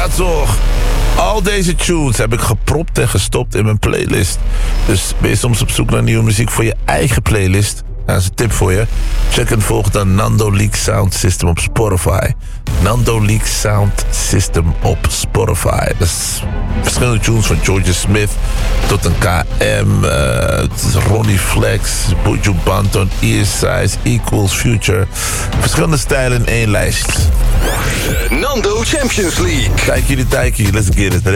Ja toch. Al deze tunes heb ik gepropt en gestopt in mijn playlist. Dus ben je soms op zoek naar nieuwe muziek voor je eigen playlist? Dat is een tip voor je. Check en volg dan Nando Leak Sound System op Spotify. Nando Leak Sound System op Spotify. Dat is verschillende tunes van George Smith tot een KM, Ronnie Flex, Buju Banton, ESI's, Equals, Future. Verschillende stijlen in één lijst. Nando Champions League. Thank you, let's get it.